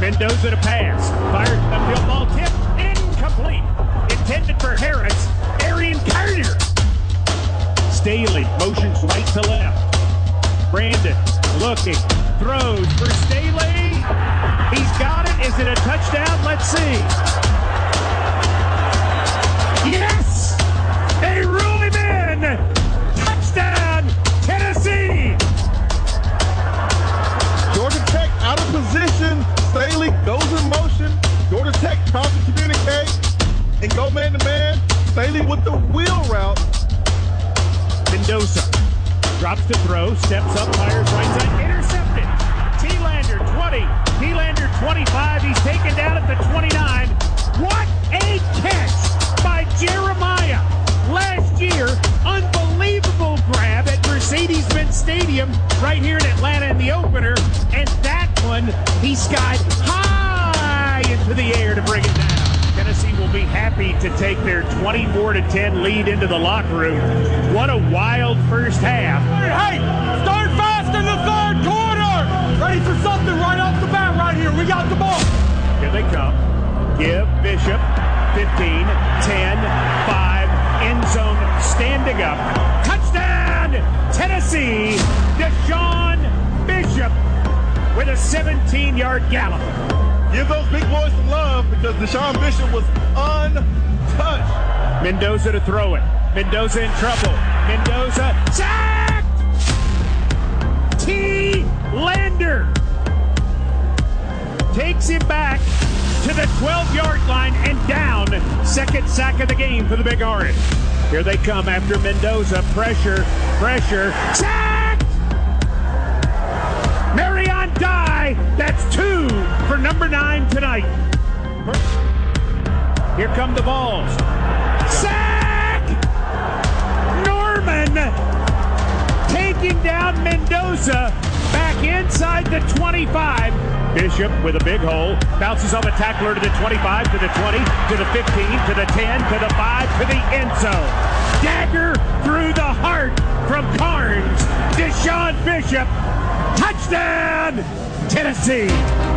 Mendoza to pass. Fires upfield, ball tipped. Incomplete. Intended for Harris. Arian Carter. Staley motions right to left. Brandon looking. Throws for Staley. He's got it. Is it a touchdown? Let's see. Yes! They rule him in. Touchdown, Tennessee. Georgia Tech out of position. Staley goes in motion. Georgia Tech tries to communicate and go man-to-man. Staley with the wheel route. Mendoza drops to throw, steps up, fires right side, intercepted. T-Lander 20, T-Lander 25. He's taken down at the 29. What a catch by Jeremiah. Last year, unbelievable grab at Mercedes-Benz Stadium right here in Atlanta in the opener. And that one, he skied high into the air to bring it down. Tennessee will be happy to take their 24-10 lead into the locker room. What a wild first half. Hey, start fast in the third quarter. Ready for something right off the bat right here. We got the ball. Here they come. Give Bishop 15, 10, 5, end zone standing up. Touchdown, Tennessee. Deshaun Bishop with a 17-yard gallop. Give those big boys some love because Deshaun Bishop was untouched. Mendoza to throw it. Mendoza in trouble. Mendoza sacked! T-Lander takes him back to the 12-yard line and down. Second sack of the game for the Big Orange. Here they come after Mendoza. Pressure. Sacked! Marion Dye. That's 2 for number 9 tonight. Here come the balls. Sack! Norman taking down Mendoza back inside the 25. Bishop with a big hole. Bounces off a tackler to the 25, to the 20, to the 15, to the 10, to the 5, to the end zone. Dagger through the heart from Carnes. Deshaun Bishop. Touchdown, Tennessee.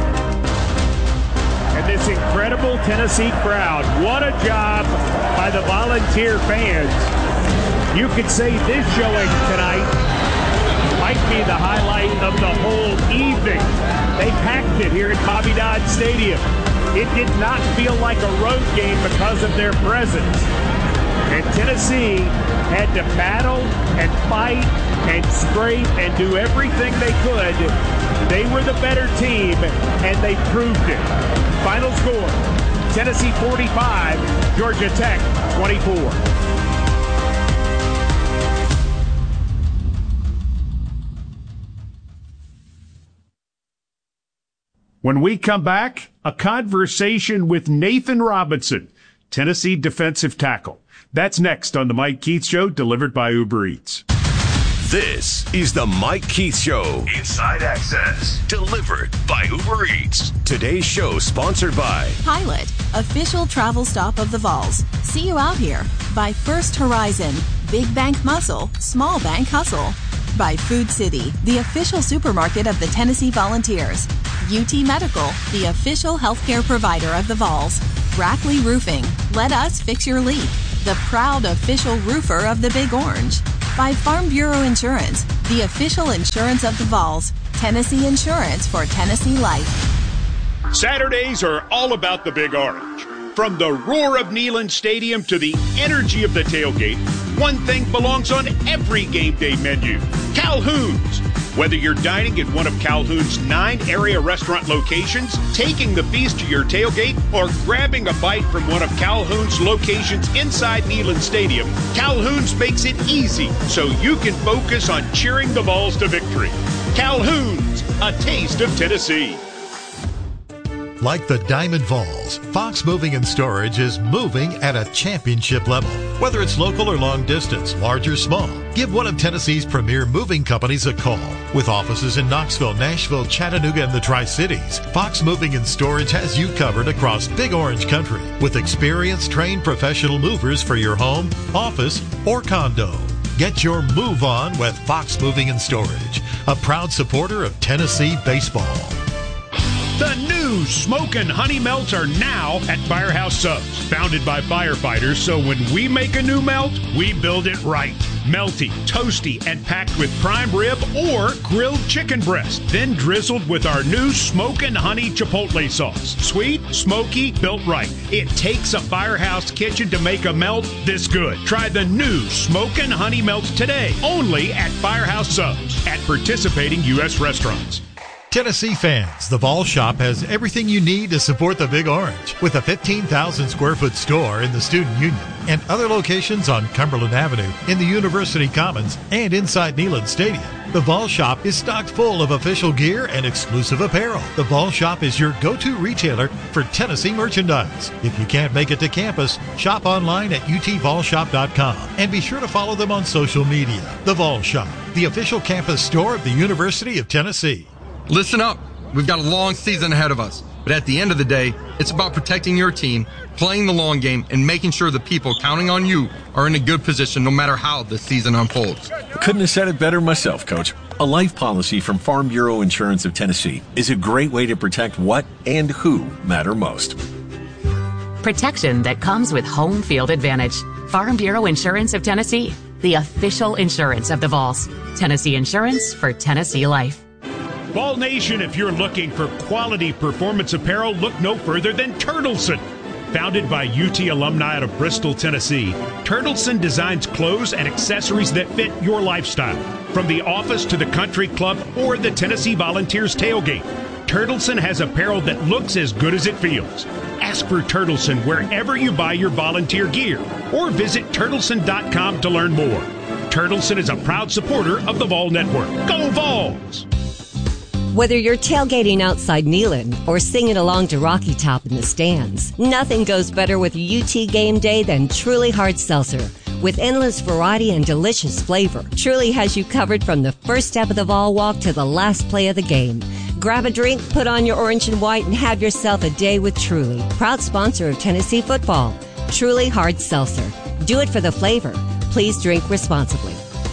And this incredible Tennessee crowd. What a job by the volunteer fans. You could say this showing tonight might be the highlight of the whole evening. They packed it here at Bobby Dodd Stadium. It did not feel like a road game because of their presence. And Tennessee had to battle and fight and scrape and do everything they could. They were the better team, and they proved it. Final score, Tennessee 45, Georgia Tech 24. When we come back, a conversation with Nathan Robinson, Tennessee defensive tackle. That's next on the Mike Keith Show, delivered by Uber Eats. This is the Mike Keith Show. Inside Access. Delivered by Uber Eats. Today's show sponsored by Pilot, official travel stop of the Vols. See you out here. By First Horizon, Big Bank Muscle, Small Bank Hustle. By Food City, the official supermarket of the Tennessee Volunteers. UT Medical, the official healthcare provider of the Vols. Brackley Roofing, let us fix your leak. The proud official roofer of the Big Orange. By Farm Bureau Insurance, the official insurance of the Vols. Tennessee Insurance for Tennessee Life. Saturdays are all about the Big Orange. From the roar of Neyland Stadium to the energy of the tailgate, one thing belongs on every game day menu: Calhoun's. Whether you're dining at one of Calhoun's 9 area restaurant locations, taking the feast to your tailgate, or grabbing a bite from one of Calhoun's locations inside Neyland Stadium, Calhoun's makes it easy so you can focus on cheering the Vols to victory. Calhoun's, a taste of Tennessee. Like the Diamond Vols, Fox Moving and Storage is moving at a championship level. Whether it's local or long distance, large or small, give one of Tennessee's premier moving companies a call. With offices in Knoxville, Nashville, Chattanooga, and the Tri-Cities, Fox Moving and Storage has you covered across Big Orange Country with experienced, trained professional movers for your home, office, or condo. Get your move on with Fox Moving and Storage, a proud supporter of Tennessee baseball. The new new Smokin' Honey Melts are now at Firehouse Subs. Founded by firefighters, so when we make a new melt, we build it right. Melty, toasty, and packed with prime rib or grilled chicken breast. Then drizzled with our new Smokin' Honey Chipotle sauce. Sweet, smoky, built right. It takes a Firehouse kitchen to make a melt this good. Try the new Smokin' Honey Melts today, only at Firehouse Subs at participating U.S. restaurants. Tennessee fans, the Vol Shop has everything you need to support the Big Orange with a 15,000 square foot store in the Student Union and other locations on Cumberland Avenue, in the University Commons, and inside Neyland Stadium. The Vol Shop is stocked full of official gear and exclusive apparel. The Vol Shop is your go-to retailer for Tennessee merchandise. If you can't make it to campus, shop online at utvolshop.com and be sure to follow them on social media. The Vol Shop, the official campus store of the University of Tennessee. Listen up. We've got a long season ahead of us. But at the end of the day, it's about protecting your team, playing the long game, and making sure the people counting on you are in a good position no matter how the season unfolds. Couldn't have said it better myself, Coach. A life policy from Farm Bureau Insurance of Tennessee is a great way to protect what and who matter most. Protection that comes with home field advantage. Farm Bureau Insurance of Tennessee, the official insurance of the Vols. Tennessee Insurance for Tennessee Life. Vol Nation, if you're looking for quality performance apparel, look no further than Turtleson. Founded by UT alumni out of Bristol, Tennessee, Turtleson designs clothes and accessories that fit your lifestyle. From the office to the country club or the Tennessee Volunteers tailgate, Turtleson has apparel that looks as good as it feels. Ask for Turtleson wherever you buy your volunteer gear or visit Turtleson.com to learn more. Turtleson is a proud supporter of the Vol Network. Go Vols! Whether you're tailgating outside Neyland or singing along to Rocky Top in the stands, nothing goes better with UT Game Day than Truly Hard Seltzer. With endless variety and delicious flavor, Truly has you covered from the first step of the Vol Walk to the last play of the game. Grab a drink, put on your orange and white, and have yourself a day with Truly. Proud sponsor of Tennessee football. Truly Hard Seltzer. Do it for the flavor. Please drink responsibly.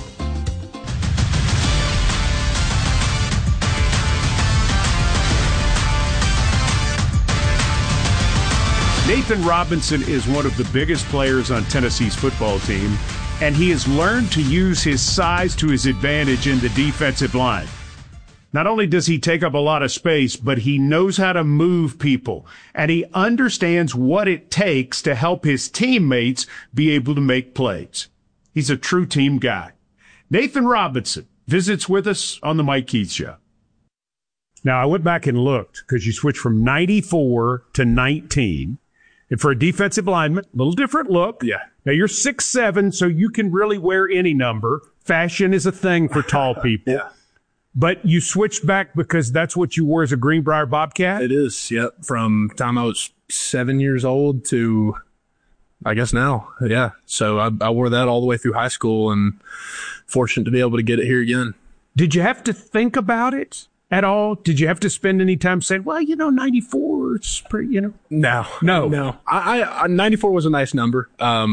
Nathan Robinson is one of the biggest players on Tennessee's football team, and he has learned to use his size to his advantage in the defensive line. Not only does he take up a lot of space, but he knows how to move people, and he understands what it takes to help his teammates be able to make plays. He's a true team guy. Nathan Robinson visits with us on the Mike Keith Show. Now, I went back and looked because you switched from 94 to 19. And for a defensive lineman, a little different look. Yeah. Now, you're 6'7", so you can really wear any number. Fashion is a thing for tall people. Yeah. But you switched back because that's what you wore as a Greenbrier Bobcat? It is, yep. From time I was 7 years old to, I guess now, yeah. So I wore that all the way through high school and fortunate to be able to get it here again. Did you have to think about it at all? Did you have to spend any time saying, well, 94, it's pretty, No. I 94 was a nice number.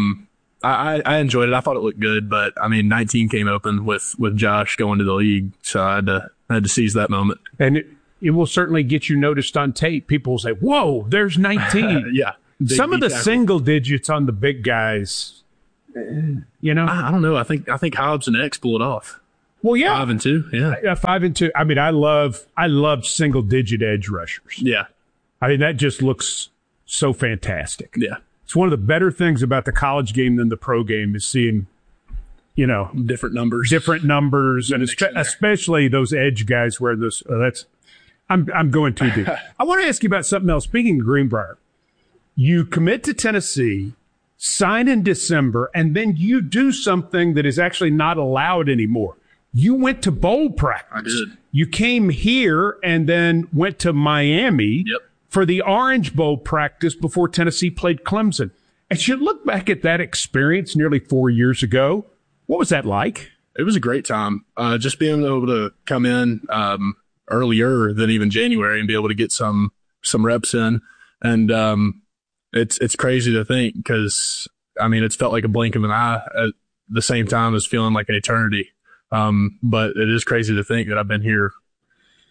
I enjoyed it. I thought it looked good, but 19 came open with Josh going to the league, so I had to seize that moment. And it will certainly get you noticed on tape. People will say, "Whoa, there's 19." Yeah. Some of the single digits on the big guys, I don't know. I think Hobbs and X pull it off. Well, yeah, 5 and 2, yeah, 5 and 2. I love single digit edge rushers. Yeah, that just looks so fantastic. Yeah. It's one of the better things about the college game than the pro game is seeing, different numbers, and especially those edge guys where those. I'm going too deep. I want to ask you about something else. Speaking of Greenbrier, you commit to Tennessee, sign in December, and then you do something that is actually not allowed anymore. You went to bowl practice. I did. You came here and then went to Miami. Yep. For the Orange Bowl practice before Tennessee played Clemson. As you look back at that experience nearly 4 years ago, what was that like? It was a great time. Just being able to come in earlier than even January and be able to get some reps in. And it's crazy to think because, it's felt like a blink of an eye at the same time as feeling like an eternity. But it is crazy to think that I've been here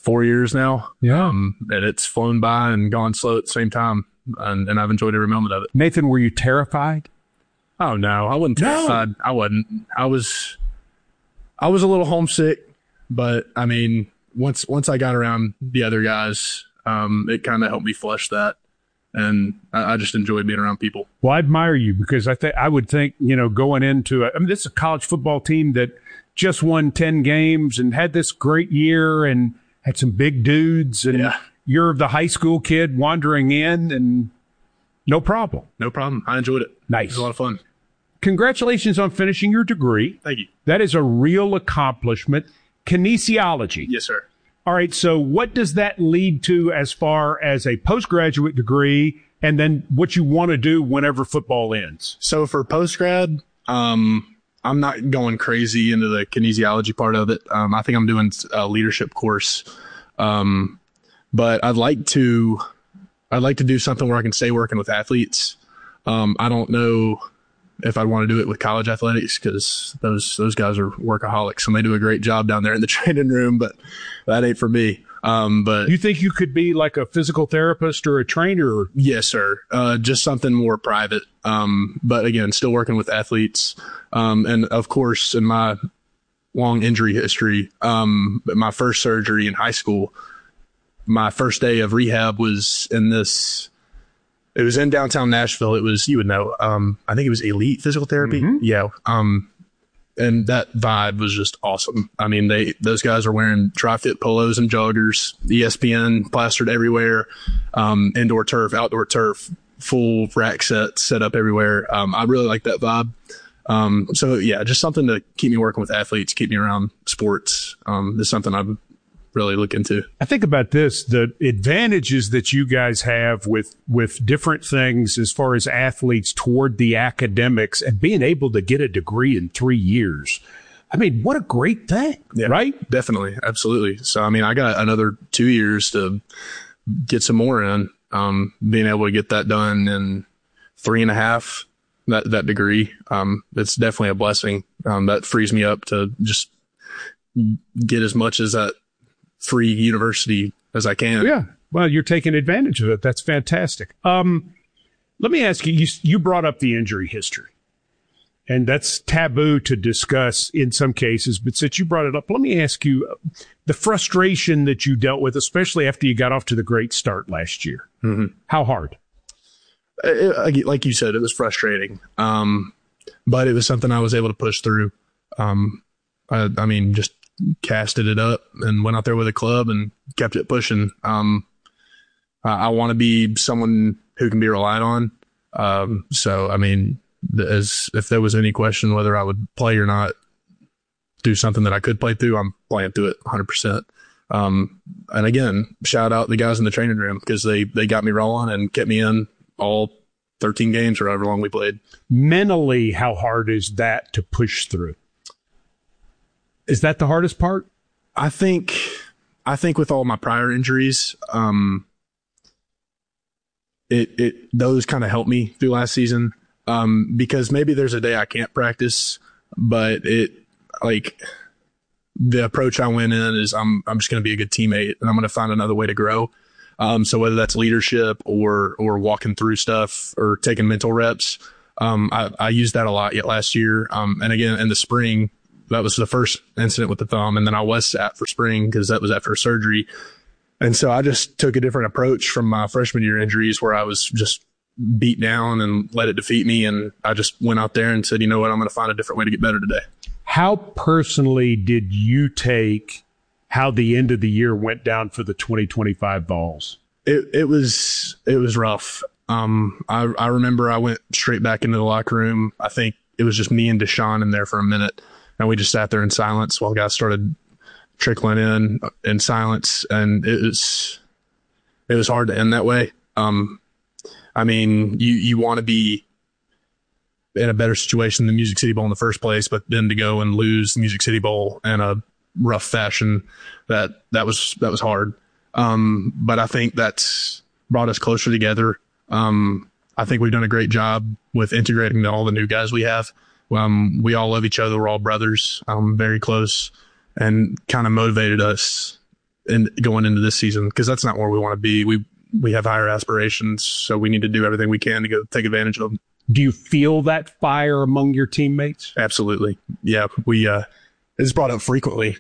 4 years now. Yeah. And it's flown by and gone slow at the same time. And I've enjoyed every moment of it. Nathan, were you terrified? Oh, no, I wasn't terrified. No. I wasn't. I was a little homesick, but I mean, once I got around the other guys, it kind of helped me flush that. And I just enjoyed being around people. Well, I admire you because I would think, going into this is a college football team that just won 10 games and had this great year and had some big dudes. And you're the high school kid wandering in and no problem. No problem. I enjoyed it. Nice. It was a lot of fun. Congratulations on finishing your degree. Thank you. That is a real accomplishment. Kinesiology. Yes, sir. All right, so what does that lead to as far as a postgraduate degree and then what you want to do whenever football ends? So for postgrad, I'm not going crazy into the kinesiology part of it. I think I'm doing a leadership course. But I'd like to do something where I can stay working with athletes. I don't know if I'd want to do it with college athletics because those guys are workaholics and they do a great job down there in the training room, but that ain't for me. But you think you could be like a physical therapist or a trainer? Yes, sir. Just something more private. But again, still working with athletes. And of course, in my long injury history, my first surgery in high school, my first day of rehab was it was in downtown Nashville. It was, you would know, I think it was Elite Physical Therapy. Mm-hmm. Yeah. And that vibe was just awesome. I mean, those guys are wearing tri-fit polos and joggers, ESPN plastered everywhere, indoor turf, outdoor turf, full rack set up everywhere. I really like that vibe. So yeah, just something to keep me working with athletes, keep me around sports. Is something I've really look into. I think about this, the advantages that you guys have with different things as far as athletes toward the academics and being able to get a degree in 3 years. I mean, what a great thing, right? Definitely. Absolutely. So, I mean, I got another 2 years to get some more in, being able to get that done in 3.5, that degree. It's definitely a blessing. That frees me up to just get as much as that free university as I can. Yeah. Well, you're taking advantage of it. That's fantastic. Let me ask you, you brought up the injury history, and that's taboo to discuss in some cases, but since you brought it up, let me ask you the frustration that you dealt with, especially after you got off to the great start last year. Mm-hmm. How hard? Like you said, it was frustrating. But it was something I was able to push through. I mean, just casted it up and went out there with a club and kept it pushing. I want to be someone who can be relied on. So, I mean, if there was any question whether I would play or not, do something that I could play through, I'm playing through it 100%. And again, shout out the guys in the training room because they got me rolling and kept me in all 13 games or however long we played. Mentally, how hard is that to push through? Is that the hardest part? I think with all my prior injuries, those kind of helped me through last season. Because maybe there's a day I can't practice, but the approach I went in is I'm just going to be a good teammate and I'm going to find another way to grow. So whether that's leadership or walking through stuff or taking mental reps, I used that a lot last year. And again, in the spring, that was the first incident with the thumb. And then I was sat for spring because that was after surgery. And so I just took a different approach from my freshman year injuries where I was just beat down and let it defeat me. And I just went out there and said, you know what, I'm going to find a different way to get better today. How personally did you take how the end of the year went down for the 2025 Vols? It was rough. I remember I went straight back into the locker room. I think it was just me and Deshaun in there for a minute. And we just sat there in silence while guys started trickling in silence. And it was hard to end that way. I mean, you want to be in a better situation than Music City Bowl in the first place, but then to go and lose the Music City Bowl in a rough fashion, that was hard. But I think that's brought us closer together. I think we've done a great job with integrating all the new guys we have. We all love each other. We're all brothers, very close, and kind of motivated us and going into this season, because that's not where we want to be. We have higher aspirations, so we need to do everything we can to go take advantage of them. Do you feel that fire among your teammates? Absolutely. Yeah. It's brought up frequently.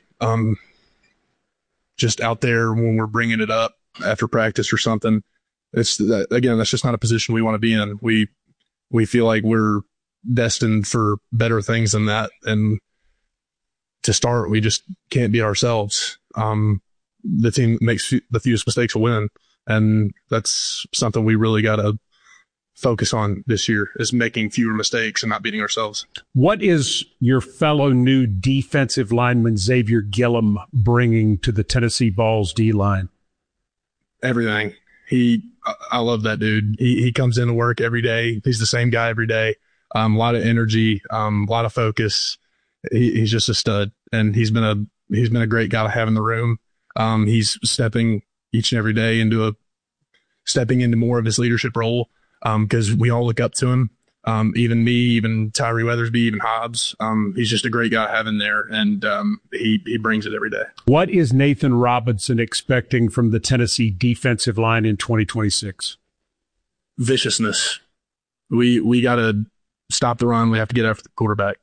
Just out there when we're bringing it up after practice or something. That's just not a position we want to be in. We feel like we're destined for better things than that. And to start, we just can't be ourselves. The team that makes the fewest mistakes will win. And that's something we really got to focus on this year, is making fewer mistakes and not beating ourselves. What is your fellow new defensive lineman, Xavier Gillum, bringing to the Tennessee Vols D-line? Everything. I love that dude. He comes into work every day. He's the same guy every day. A lot of energy, a lot of focus. He's just a stud, and he's been a great guy to have in the room. He's stepping each and every day into more of his leadership role, because we all look up to him. Even me, even Tyree Weathersby, even Hobbs. He's just a great guy to have in there, and he brings it every day. What is Nathan Robinson expecting from the Tennessee defensive line in 2026? Viciousness. We got to stop the run. We have to get after the quarterback,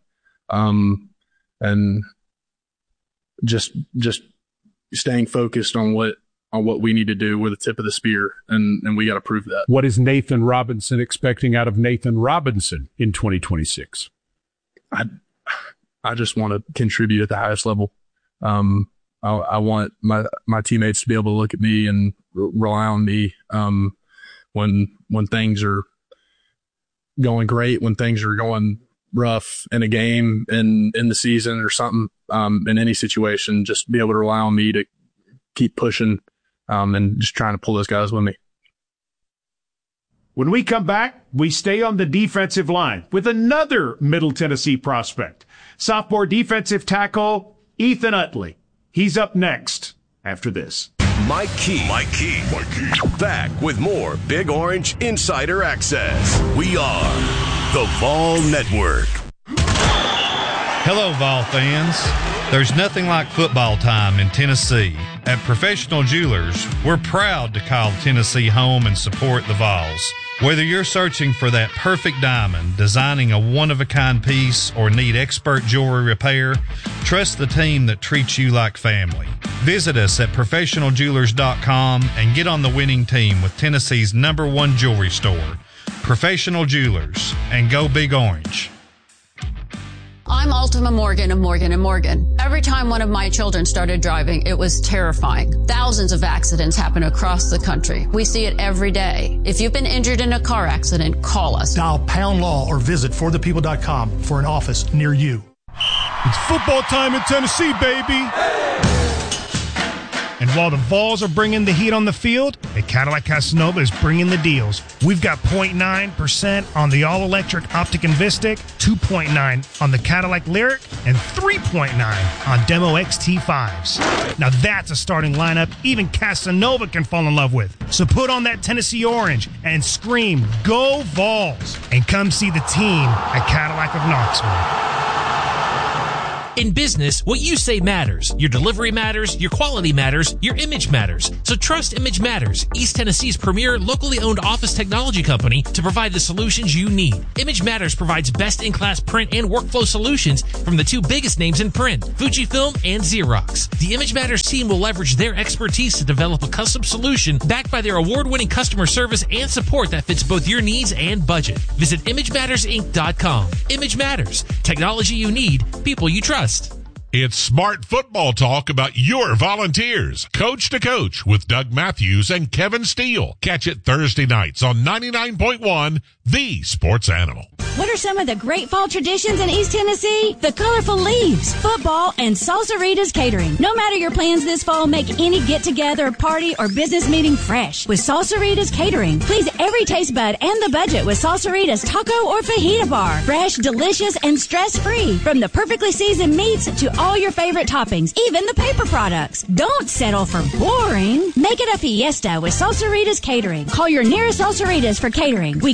and just staying focused on what we need to do. We're the tip of the spear, and we got to prove that. What is Nathan Robinson expecting out of Nathan Robinson in 2026? I just want to contribute at the highest level. I want my teammates to be able to look at me and rely on me when things are going great, when things are going rough in a game, in the season or something, in any situation. Just be able to rely on me to keep pushing. And just trying to pull those guys with me. When we come back, we stay on the defensive line with another Middle Tennessee prospect, sophomore defensive tackle Ethan Utley. He's up next after this. Mike Key. Back with more Big Orange Insider Access. We are the Vol Network. Hello, Vol fans. There's nothing like football time in Tennessee. At Professional Jewelers, we're proud to call Tennessee home and support the Vols. Whether you're searching for that perfect diamond, designing a one-of-a-kind piece, or need expert jewelry repair, trust the team that treats you like family. Visit us at ProfessionalJewelers.com and get on the winning team with Tennessee's #1 jewelry store, Professional Jewelers, and go Big Orange. I'm Ultima Morgan of Morgan & Morgan. Every time one of my children started driving, it was terrifying. Thousands of accidents happen across the country. We see it every day. If you've been injured in a car accident, call us. Dial # law or visit forthepeople.com for an office near you. It's football time in Tennessee, baby! And while the Vols are bringing the heat on the field, at Cadillac Casanova is bringing the deals. We've got 0.9% on the all-electric Optic Invistic, 2.9 on the Cadillac Lyriq, and 3.9 on Demo XT5s. Now that's a starting lineup even Casanova can fall in love with. So put on that Tennessee orange and scream, "Go Vols!" and come see the team at Cadillac of Knoxville. In business, what you say matters. Your delivery matters, your quality matters, your image matters. So trust Image Matters, East Tennessee's premier locally owned office technology company, to provide the solutions you need. Image Matters provides best-in-class print and workflow solutions from the two biggest names in print, Fujifilm and Xerox. The Image Matters team will leverage their expertise to develop a custom solution backed by their award-winning customer service and support that fits both your needs and budget. Visit ImageMattersInc.com. Image Matters. Technology you need, people you trust. It's Smart Football Talk about your Volunteers. Coach to Coach with Doug Matthews and Kevin Steele. Catch it Thursday nights on 99.1, The Sports Animal. What are some of the great fall traditions in East Tennessee? The colorful leaves, football, and Salsaritas Catering. No matter your plans this fall, make any get-together, party, or business meeting fresh with Salsaritas Catering. Please every taste bud and the budget with Salsaritas Taco or Fajita Bar. Fresh, delicious, and stress-free. From the perfectly seasoned meats to all your favorite toppings, even the paper products. Don't settle for boring. Make it a fiesta with Salsaritas Catering. Call your nearest Salsaritas for catering. We cater,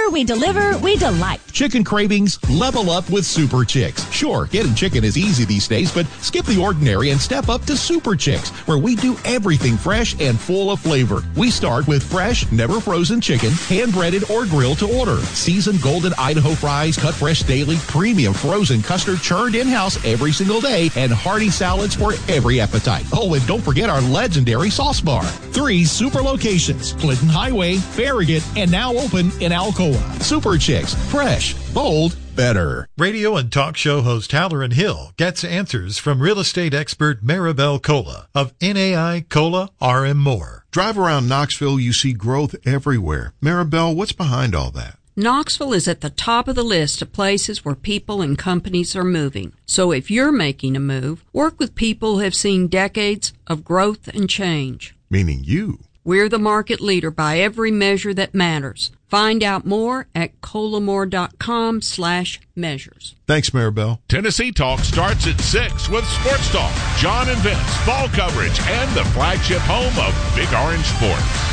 we deliver, we delight. Chicken cravings level up with Super Chicks. Sure, getting chicken is easy these days, but skip the ordinary and step up to Super Chicks, where we do everything fresh and full of flavor. We start with fresh, never frozen chicken, hand-breaded or grilled to order. Seasoned golden Idaho fries, cut fresh daily, premium frozen custard churned in-house every single day, and hearty salads for every appetite. Oh, and don't forget our legendary sauce bar. 3 super locations: Clinton Highway, Farragut, and now open in Alcoa. Super Chicks, fresh, bold, better. Radio and talk show host Halloran Hill gets answers from real estate expert Maribel Cola of NAI Cola RM Moore. Drive around Knoxville, you see growth everywhere. Maribel, what's behind all that? Knoxville is at the top of the list of places where people and companies are moving. So if you're making a move, work with people who have seen decades of growth and change. Meaning you. We're the market leader by every measure that matters. Find out more at colamore.com/measures. Thanks, Maribel. Tennessee Talk starts at 6 with Sports Talk, John and Vince, fall coverage, and the flagship home of Big Orange Sports.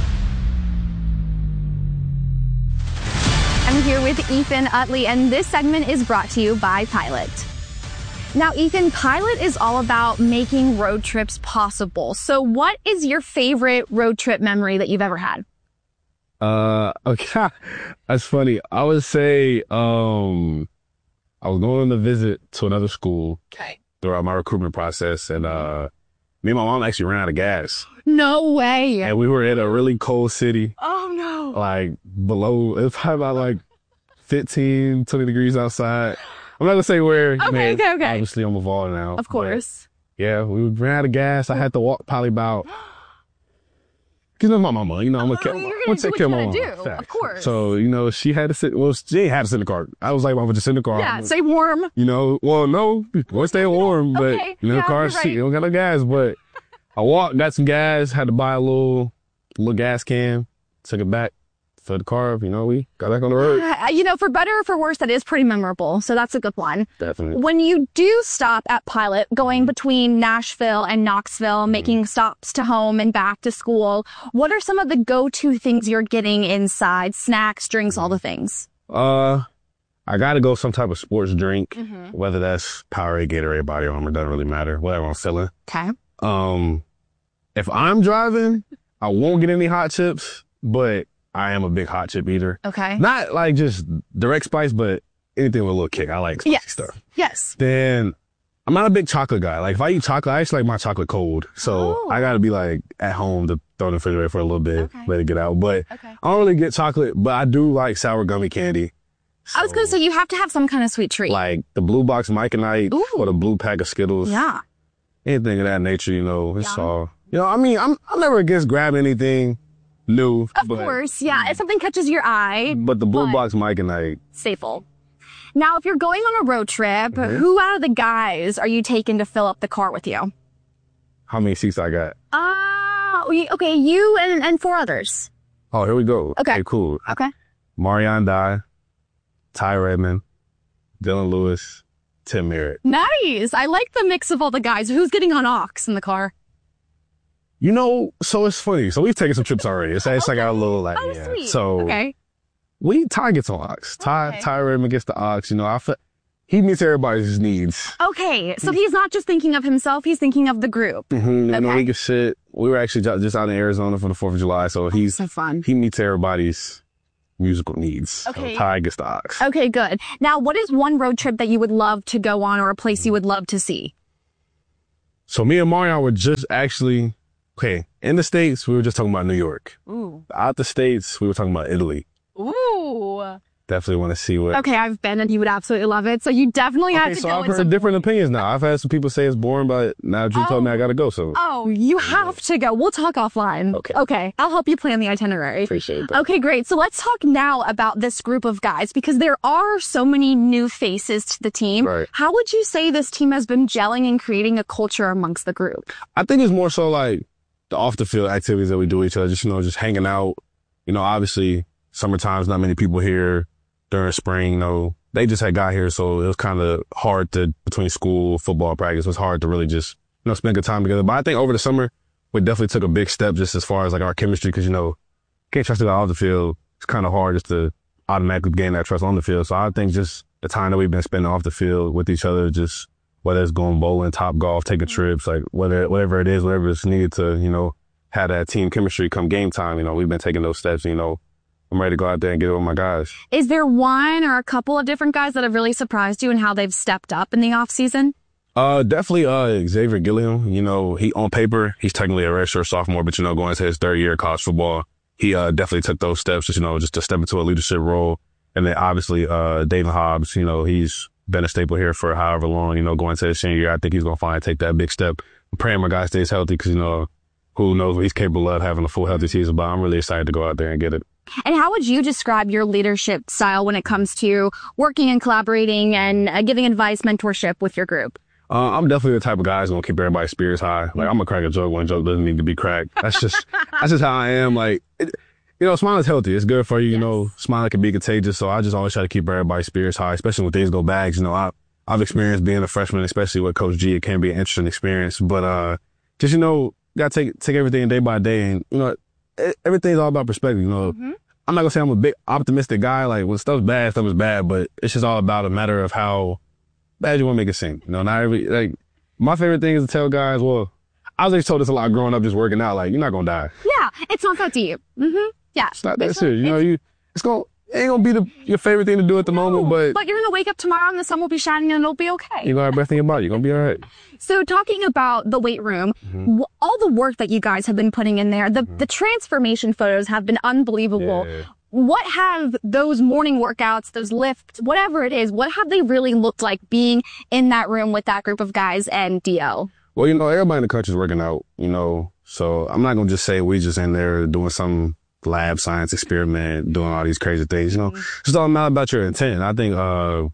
I'm here with Ethan Utley, and this segment is brought to you by Pilot. Now, Ethan, Pilot is all about making road trips possible. So what is your favorite road trip memory that you've ever had? Okay, that's funny. I would say, I was going on a visit to another school throughout my recruitment process, and me and my mom actually ran out of gas. No way. And we were in a really cold city. Oh, no. Like, below, it was probably about like 15, 20 degrees outside. I'm not going to say where. Okay. Obviously, I'm involved now. Of course. Yeah, we ran out of gas. I had to walk probably about... Because that's my mama, I'm going to take care of my mama. Of course. So, she had to sit, she had to sit in the car. I was like, Mama, just sit in the car. Yeah, stay warm. Well, no, we're staying warm, but, the car seat, you don't got no gas. But I walked, got some gas, had to buy a little gas can, took it back, filled the car up, we got back on the road. For better or for worse, that is pretty memorable. So that's a good one. Definitely. When you do stop at Pilot, going between Nashville and Knoxville, making stops to home and back to school, what are some of the go-to things you're getting inside? Snacks, drinks, all the things? I got to go some type of sports drink, whether that's Powerade, Gatorade, Body Armor, doesn't really matter, whatever I'm feeling. Okay. If I'm driving, I won't get any hot chips, but I am a big hot chip eater. Okay. Not like just direct spice, but anything with a little kick. I like spicy stuff. Yes. Then I'm not a big chocolate guy. Like if I eat chocolate, I actually like my chocolate cold. So I got to be like at home to throw in the refrigerator for a little bit, let it get out. But I don't really get chocolate, but I do like sour gummy candy. So, I was going to say, you have to have some kind of sweet treat. Like the blue box Mike and Ike or the blue pack of Skittles. Yeah. Anything of that nature, it's all, I'm never against grabbing anything new. Of course, yeah. If something catches your eye. But the blue box Mike and Ike. Staple. Now, if you're going on a road trip, who out of the guys are you taking to fill up the car with you? How many seats I got? Okay, you and 4 others. Oh, here we go. Okay, cool. Okay. Marion Dye, Ty Redmond, Dylan Lewis, Tim Merritt. Nice. I like the mix of all the guys. Who's getting on aux in the car? So it's funny. So we've taken some trips already. It's like our little sweet. So Ty gets on aux. Ty Redmond gets the aux. He meets everybody's needs. Okay, so he's not just thinking of himself, he's thinking of the group. Mm-hmm. He can sit. We were actually just out in Arizona for the 4th of July, so he's so fun. He meets everybody's musical needs. Okay. So Ty gets the aux. Okay, good. Now, what is one road trip that you would love to go on or a place you would love to see? So me and Marion were just actually, in the States, we were just talking about New York. Ooh. Out the States, we were talking about Italy. Ooh. Definitely want to see what. Okay, I've been and you would absolutely love it. So you definitely have to so go. I've heard different opinions now. I've had some people say it's boring, but now Drew told me I got to go. So. Oh, you have to go. We'll talk offline. Okay. I'll help you plan the itinerary. Appreciate that. Okay, great. So let's talk now about this group of guys because there are so many new faces to the team. Right. How would you say this team has been gelling and creating a culture amongst the group? I think it's more so like the off the field activities that we do with each other. Just hanging out. Obviously summertime's not many people here. During spring, they just had got here, so it was kind of hard between school, football practice, it was hard to really just, spend good time together. But I think over the summer, we definitely took a big step just as far as like our chemistry, because, can't trust it off the field. It's kind of hard just to automatically gain that trust on the field. So I think just the time that we've been spending off the field with each other, just whether it's going bowling, top golf, taking trips, like whatever it is, whatever it's needed to, you know, have that team chemistry come game time. You know, we've been taking those steps, you know. I'm ready to go out there and get it with my guys. Is there one or a couple of different guys that have really surprised you in how they've stepped up in the offseason? Definitely Xavier Gilliam. You know, he on paper, he's technically a redshirt sophomore, but, you know, going into his third year of college football, he definitely took those steps, just, you know, just to step into a leadership role. And then obviously David Hobbs, you know, he's been a staple here for however long, you know, going into his senior year. I think he's going to finally take that big step. I'm praying my guy stays healthy because, you know, who knows what he's capable of having a full healthy season, but I'm really excited to go out there and get it. And how would you describe your leadership style when it comes to working and collaborating and giving advice, mentorship with your group? I'm definitely the type of guy who's going to keep everybody's spirits high. Like, I'm going to crack a joke when a joke doesn't need to be cracked. That's just how I am. Like, you know, smiling's healthy. It's good for you. You know, smiling can be contagious. So I just always try to keep everybody's spirits high, especially when things go bad. You know, I've experienced being a freshman, especially with Coach G. It can be an interesting experience. But just, you know, got to take everything day by day. And, you know, everything's all about perspective. You know, I'm not going to say I'm a big optimistic guy. Like, when stuff is bad. But it's just all about a matter of how bad you want to make it seem. You know, not every, like, my favorite thing is to tell guys, well, I was always told this a lot growing up, just working out, like, you're not going to die. Yeah, it's not that deep. Yeah. It's not that serious. You know, it ain't going to be your favorite thing to do at the moment, but you're going to wake up tomorrow and the sun will be shining and it'll be okay. You know, everything about it. You're going to be all right. So talking about the weight room, all the work that you guys have been putting in there, the transformation photos have been unbelievable. Yeah. What have those morning workouts, those lifts, whatever it is, what have they really looked like being in that room with that group of guys and Dio? Well, you know, everybody in the country is working out, you know, so I'm not going to just say we just in there doing some lab science experiment, doing all these crazy things, you know. It's all about your intent. I think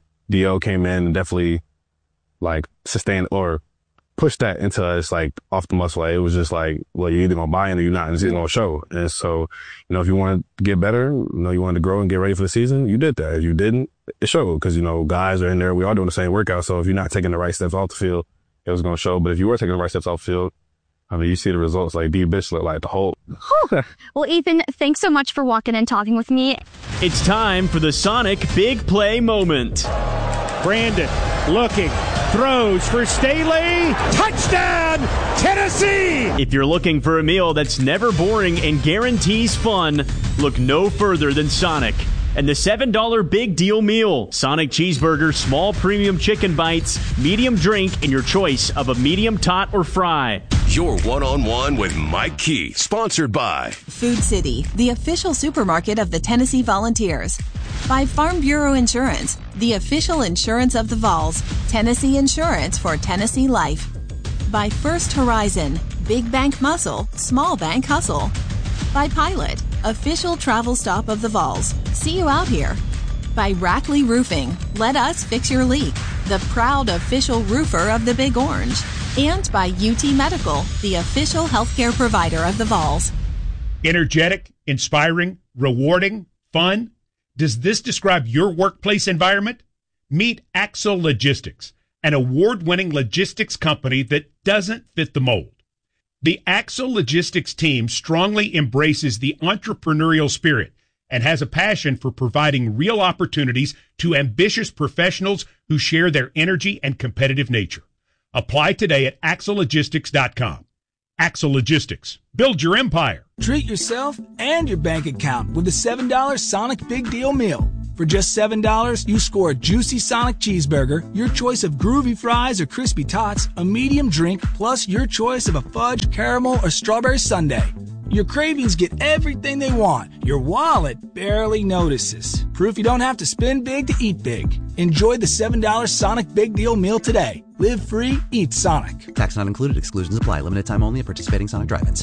Dio came in and definitely, like, sustained or pushed that into us, like, off the muscle. Like, it was just like, well, you're either going to buy in or you're not, and it's going to show. And so, you know, if you want to get better, you know, you wanted to grow and get ready for the season, you did that. If you didn't, it showed because, you know, guys are in there. We all doing the same workout. So if you're not taking the right steps off the field, it was going to show. But if you were taking the right steps off the field, I mean, you see the results. Like, D. Bitch look like the Hulk. Well, Ethan, thanks so much for walking and talking with me. It's time for the Sonic Big Play moment. Brandon looking, throws for Staley. Touchdown, Tennessee! If you're looking for a meal that's never boring and guarantees fun, look no further than Sonic. And the $7 Big Deal Meal. Sonic Cheeseburger, small premium chicken bites, medium drink, and your choice of a medium tot or fry. Your one-on-one with Mike Key, sponsored by Food City, the official supermarket of the Tennessee Volunteers. By Farm Bureau Insurance, the official insurance of the Vols. Tennessee Insurance for Tennessee Life. By First Horizon, big bank muscle, small bank hustle. By Pilot, official travel stop of the Vols. See you out here. By Rackley Roofing, let us fix your leak. The proud official roofer of the Big Orange. And by UT Medical, the official healthcare provider of the Vols. Energetic, inspiring, rewarding, fun. Does this describe your workplace environment? Meet Axel Logistics, an award-winning logistics company that doesn't fit the mold. The Axel Logistics team strongly embraces the entrepreneurial spirit and has a passion for providing real opportunities to ambitious professionals who share their energy and competitive nature. Apply today at axellogistics.com. Axel Logistics. Build your empire. Treat yourself and your bank account with the $7 Sonic Big Deal Meal. For just $7, you score a juicy Sonic cheeseburger, your choice of groovy fries or crispy tots, a medium drink, plus your choice of a fudge, caramel, or strawberry sundae. Your cravings get everything they want. Your wallet barely notices. Proof you don't have to spend big to eat big. Enjoy the $7 Sonic Big Deal Meal today. Live free, eat Sonic. Tax not included. Exclusions apply. Limited time only at participating Sonic drive-ins.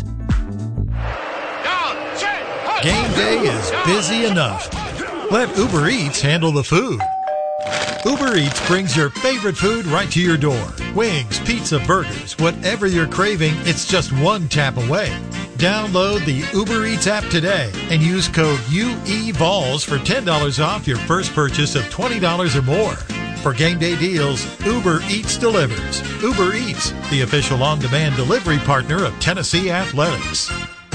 Game day is busy enough. Let Uber Eats handle the food. Uber Eats brings your favorite food right to your door. Wings, pizza, burgers, whatever you're craving, it's just one tap away. Download the Uber Eats app today and use code UEVOLS for $10 off your first purchase of $20 or more. For game day deals, Uber Eats delivers. Uber Eats, the official on-demand delivery partner of Tennessee Athletics.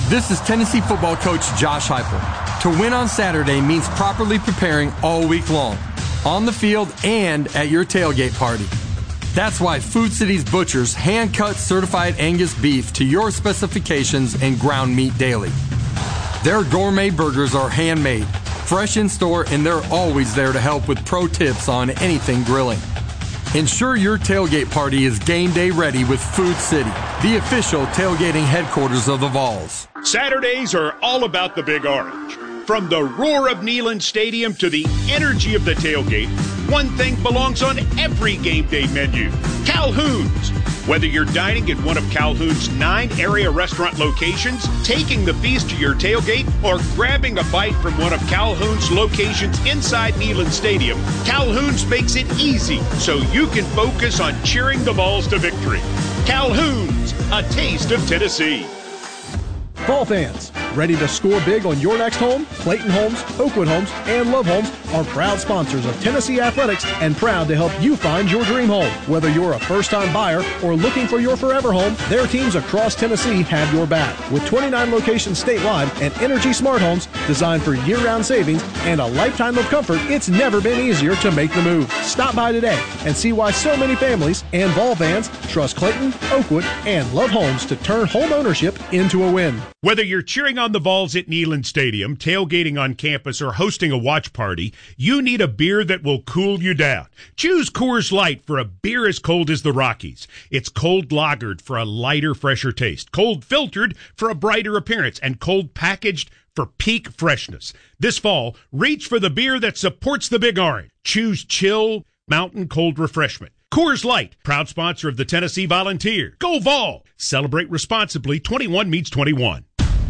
This is Tennessee football coach Josh Heupel. To win on Saturday means properly preparing all week long, on the field and at your tailgate party. That's why Food City's butchers hand-cut certified Angus beef to your specifications and ground meat daily. Their gourmet burgers are handmade, fresh in store, and they're always there to help with pro tips on anything grilling. Ensure your tailgate party is game day ready with Food City, the official tailgating headquarters of the Vols. Saturdays are all about the Big Orange. From the roar of Neyland Stadium to the energy of the tailgate, one thing belongs on every game day menu: Calhoun's. Whether you're dining at one of Calhoun's 9 area restaurant locations, taking the feast to your tailgate, or grabbing a bite from one of Calhoun's locations inside Neyland Stadium, Calhoun's makes it easy so you can focus on cheering the Vols to victory. Calhoun's, a taste of Tennessee. Vol fans, ready to score big on your next home? Clayton Homes, Oakwood Homes, and Love Homes are proud sponsors of Tennessee Athletics and proud to help you find your dream home. Whether you're a first-time buyer or looking for your forever home, their teams across Tennessee have your back. With 29 locations statewide and Energy Smart Homes designed for year-round savings and a lifetime of comfort, it's never been easier to make the move. Stop by today and see why so many families and Vol fans trust Clayton, Oakwood, and Love Homes to turn home ownership into a win. Whether you're cheering on the Vols at Neyland Stadium, tailgating on campus, or hosting a watch party, you need a beer that will cool you down. Choose Coors Light for a beer as cold as the Rockies. It's cold lagered for a lighter, fresher taste, cold filtered for a brighter appearance, and cold packaged for peak freshness. This fall, reach for the beer that supports the Big Orange. Choose chill, mountain cold refreshment. Coors Light, proud sponsor of the Tennessee Volunteers. Go Vol! Celebrate responsibly. 21 meets 21.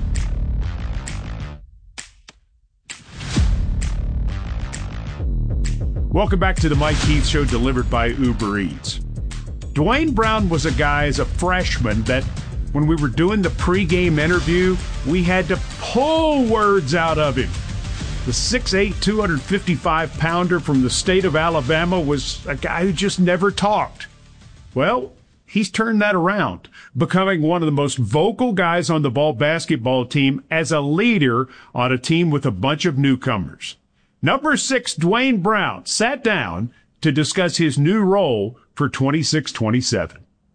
Welcome back to the Mike Keith Show, delivered by Uber Eats. Dwayne Brown was a guy as a freshman that when we were doing the pregame interview, we had to pull words out of him. The 6'8", 255-pounder from the state of Alabama was a guy who just never talked. Well, he's turned that around, becoming one of the most vocal guys on the Vol basketball team as a leader on a team with a bunch of newcomers. Number 6, Dwayne Brown, sat down to discuss his new role for 26-27.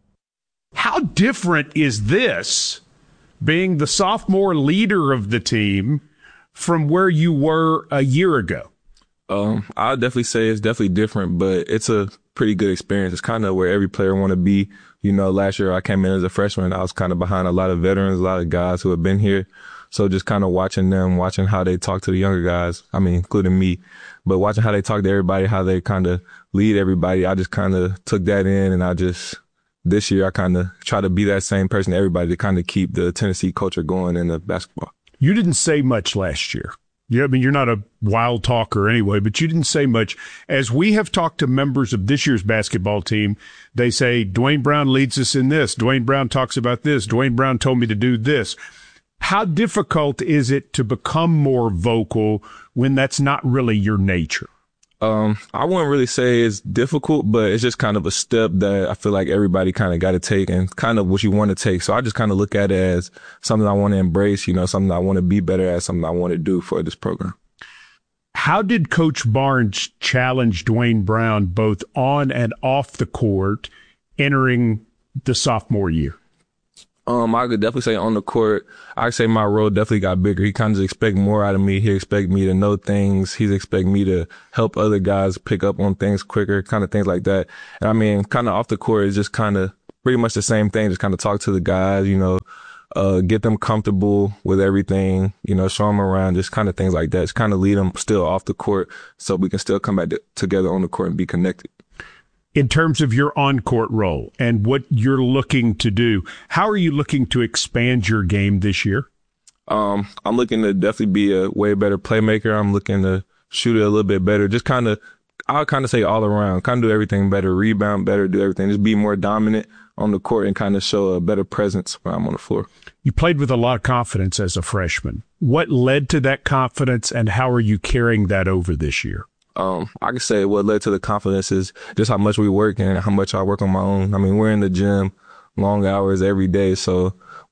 How different is this, being the sophomore leader of the team, from where you were a year ago? I'd definitely say it's definitely different, but it's a pretty good experience. It's kind of where every player want to be. You know, last year I came in as a freshman. I was kind of behind a lot of veterans, a lot of guys who have been here. So just kind of watching them, watching how they talk to the younger guys, I mean, including me, but watching how they talk to everybody, how they kind of lead everybody, I just kind of took that in, and this year I kind of try to be that same person to everybody to kind of keep the Tennessee culture going in the basketball. You didn't say much last year. Yeah, I mean, you're not a wild talker anyway, but you didn't say much. As we have talked to members of this year's basketball team, they say, Dwayne Brown leads us in this. Dwayne Brown talks about this. Dwayne Brown told me to do this. How difficult is it to become more vocal when that's not really your nature? I wouldn't really say it's difficult, but it's just kind of a step that I feel like everybody kind of got to take, and kind of what you want to take. So I just kind of look at it as something I want to embrace, you know, something I want to be better at, something I want to do for this program. How did Coach Barnes challenge Dwayne Brown both on and off the court entering the sophomore year? I could definitely say on the court, I'd say my role definitely got bigger. He kind of expect more out of me. He expect me to know things. He expect me to help other guys pick up on things quicker, kind of things like that. And I mean, kind of off the court is just kind of pretty much the same thing. Just kind of talk to the guys, you know, get them comfortable with everything, you know, show them around, just kind of things like that. Just kind of lead them still off the court so we can still come back together on the court and be connected. In terms of your on-court role and what you're looking to do, how are you looking to expand your game this year? I'm looking to definitely be a way better playmaker. I'm looking to shoot it a little bit better. Just kind of, I'll kind of say all around, kind of do everything better, rebound better, do everything. Just be more dominant on the court and kind of show a better presence when I'm on the floor. You played with a lot of confidence as a freshman. What led to that confidence, and how are you carrying that over this year? I can say what led to the confidence is just how much we work and how much I work on my own. I mean, we're in the gym long hours every day. So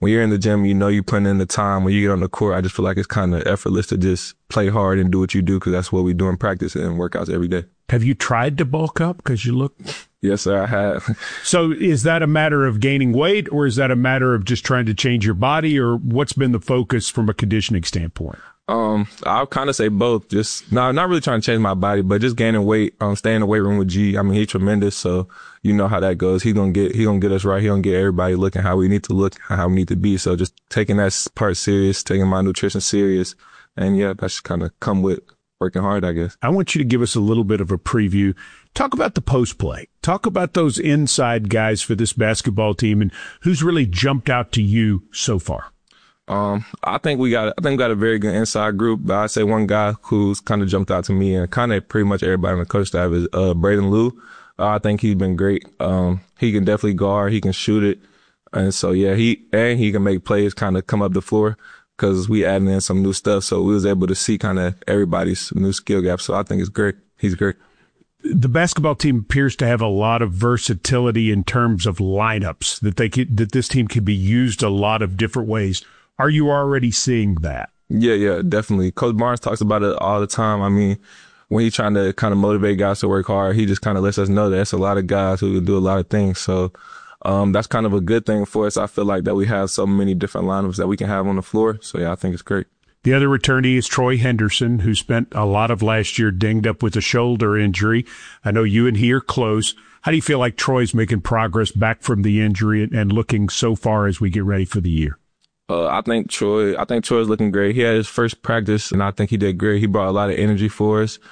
when you're in the gym, you know you're putting in the time. When you get on the court, I just feel like it's kind of effortless to just play hard and do what you do, because that's what we do in practice and workouts every day. Have you tried to bulk up? Because you look... Yes, sir, I have. So is that a matter of gaining weight, or is that a matter of just trying to change your body, or what's been the focus from a conditioning standpoint? I'll kind of say both. Just not really trying to change my body, but just gaining weight. Staying in the weight room with G. I mean, he's tremendous, so you know how that goes. He gonna get us right. He gonna get everybody looking how we need to look, how we need to be. So just taking that part serious, taking my nutrition serious, and yeah, that's kind of come with working hard, I guess. I want you to give us a little bit of a preview. Talk about the post play. Talk about those inside guys for this basketball team, and who's really jumped out to you so far. I think we got a very good inside group, but I'd say one guy who's kind of jumped out to me, and kind of pretty much everybody on the coach staff, is Braden Liu. I think he's been great. He can definitely guard, he can shoot it, and so yeah, he can make plays, kind of come up the floor, because we added in some new stuff, so we was able to see kind of everybody's new skill gaps. So I think it's great. He's great. The basketball team appears to have a lot of versatility in terms of lineups, that this team can be used a lot of different ways. Are you already seeing that? Yeah, definitely. Coach Barnes talks about it all the time. I mean, when he's trying to kind of motivate guys to work hard, he just kind of lets us know that there's a lot of guys who can do a lot of things. So that's kind of a good thing for us. I feel like that we have so many different lineups that we can have on the floor. So yeah, I think it's great. The other returnee is Troy Henderson, who spent a lot of last year dinged up with a shoulder injury. I know you and he are close. How do you feel like Troy's making progress back from the injury and looking so far as we get ready for the year? I think Troy's looking great. He had his first practice, and I think he did great. He brought a lot of energy for us.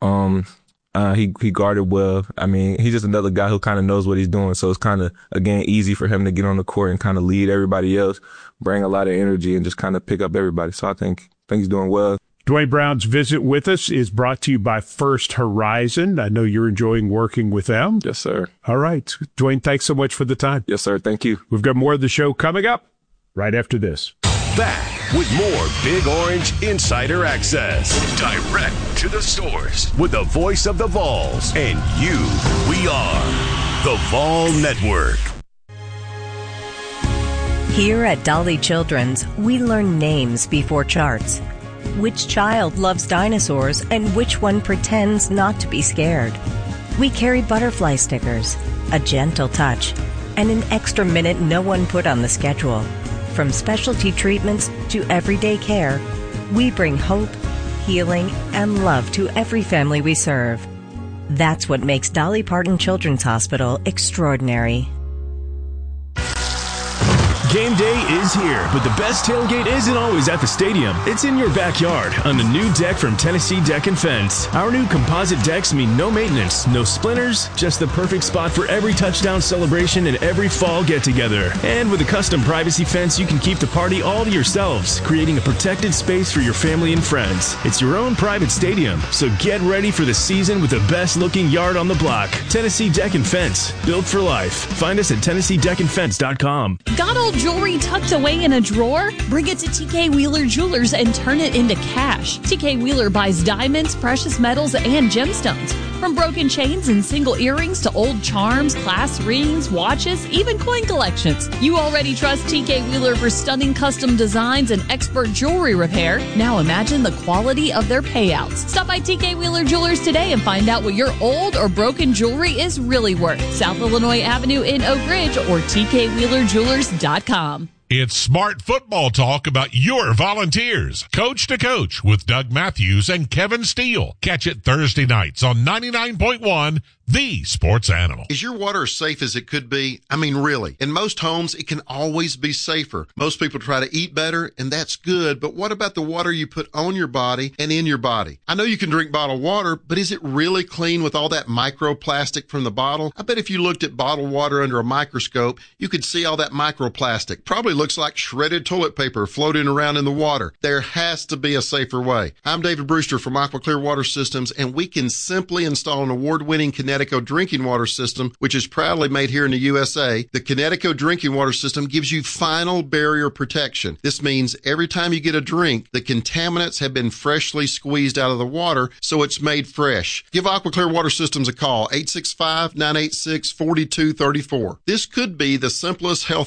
He guarded well. I mean, he's just another guy who kind of knows what he's doing. So it's kind of, again, easy for him to get on the court and kind of lead everybody else, bring a lot of energy, and just kind of pick up everybody. So I think he's doing well. Dwayne Brown's visit with us is brought to you by First Horizon. I know you're enjoying working with them. Yes, sir. All right. Dwayne, thanks so much for the time. Yes, sir. Thank you. We've got more of the show coming up right after this. Back with more Big Orange Insider Access. Direct to the source with the voice of the Vols. And you, we are the Vol Network. Here at Dolly Children's, we learn names before charts. Which child loves dinosaurs and which one pretends not to be scared? We carry butterfly stickers, a gentle touch, and an extra minute no one put on the schedule. From specialty treatments to everyday care, we bring hope, healing, and love to every family we serve. That's what makes Dolly Parton Children's Hospital extraordinary. Game day is here, but the best tailgate isn't always at the stadium. It's in your backyard on the new deck from Tennessee Deck and Fence. Our new composite decks mean no maintenance, no splinters, just the perfect spot for every touchdown celebration and every fall get-together. And with a custom privacy fence, you can keep the party all to yourselves, creating a protected space for your family and friends. It's your own private stadium, so get ready for the season with the best-looking yard on the block. Tennessee Deck and Fence, built for life. Find us at TennesseeDeckandFence.com. Got old jewelry tucked away in a drawer? Bring it to TK Wheeler Jewelers and turn it into cash. TK Wheeler buys diamonds, precious metals, and gemstones. From broken chains and single earrings to old charms, class rings, watches, even coin collections. You already trust TK Wheeler for stunning custom designs and expert jewelry repair. Now imagine the quality of their payouts. Stop by TK Wheeler Jewelers today and find out what your old or broken jewelry is really worth. South Illinois Avenue in Oak Ridge or TKWheelerJewelers.com. It's smart football talk about your Volunteers. Coach to Coach with Doug Matthews and Kevin Steele. Catch it Thursday nights on 99.1 The Sports Animal. Is your water as safe as it could be? I mean, really. In most homes, it can always be safer. Most people try to eat better, and that's good, but what about the water you put on your body and in your body? I know you can drink bottled water, but is it really clean with all that microplastic from the bottle? I bet if you looked at bottled water under a microscope, you could see all that microplastic. Probably looks like shredded toilet paper floating around in the water. There has to be a safer way. I'm David Brewster from Aqua Clear Water Systems, and we can simply install an award-winning Kinetico drinking water system, which is proudly made here in the USA. The Kinetico drinking water system gives you final barrier protection. This means every time you get a drink, the contaminants have been freshly squeezed out of the water, so it's made fresh. Give Aqua Clear Water Systems a call, 865-986-4234. This could be the simplest health